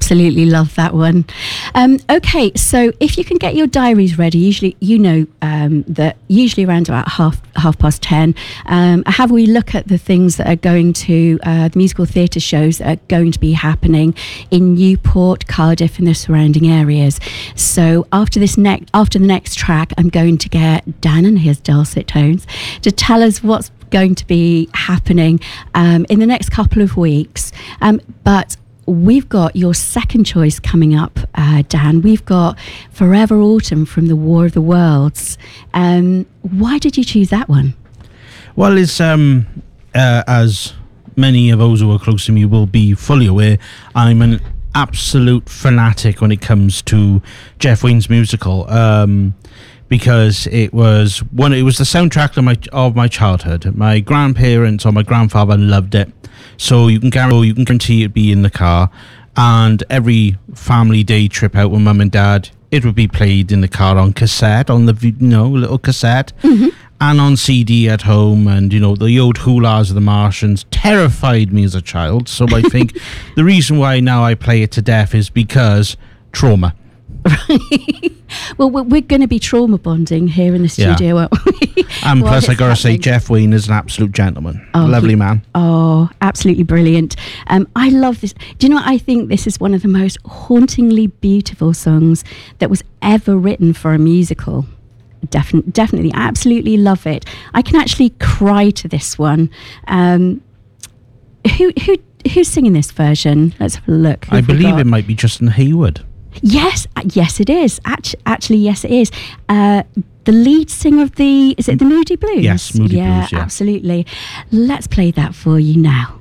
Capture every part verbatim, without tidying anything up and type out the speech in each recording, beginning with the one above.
absolutely love that one. Um, okay, so if you can get your diaries ready, usually you know um, that usually around about half half past ten, um, have we look at the things that are going to uh, the musical theatre shows that are going to be happening in Newport, Cardiff, and the surrounding areas. So after this next after the next track, I'm going to get Dan and his dulcet tones to tell us what's going to be happening um, in the next couple of weeks. Um, but we've got your second choice coming up, uh, Dan. We've got Forever Autumn from the War of the Worlds. Um, why did you choose that one? Well, it's um, uh, as many of those who are close to me will be fully aware, I'm an absolute fanatic when it comes to Jeff Wayne's musical. Um, because it was one, it was the soundtrack of my of my childhood. My grandparents or my grandfather loved it, so you can guarantee you can guarantee it'd be in the car, and every family day trip out with mum and dad, it would be played in the car on cassette, on the you know little cassette, mm-hmm. and on C D at home. And you know the old hulas of the Martians terrified me as a child. So I think the reason why now I play it to death is because trauma. Right. Well, we're going to be trauma bonding here in the studio, yeah. aren't we? And plus, I got to say, Jeff Wayne is an absolute gentleman. Oh, lovely he, man. Oh, absolutely brilliant. Um, I love this. Do you know what? I think this is one of the most hauntingly beautiful songs that was ever written for a musical. Definitely, definitely. I absolutely love it. I can actually cry to this one. Um, who, who, who's singing this version? Let's have a look. Who I believe it might be Justin Hayward. Yes, yes, it is. Actually, actually yes, it is. Uh, the lead singer of the, is it the Moody Blues? Yes, Moody yeah, Blues, yeah. Absolutely. Let's play that for you now.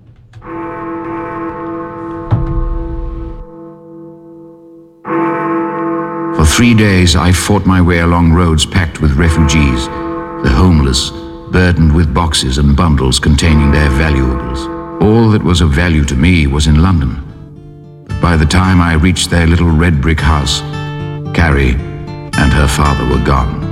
For three days, I fought my way along roads packed with refugees, the homeless, burdened with boxes and bundles containing their valuables. All that was of value to me was in London. By the time I reached their little red brick house, Carrie and her father were gone.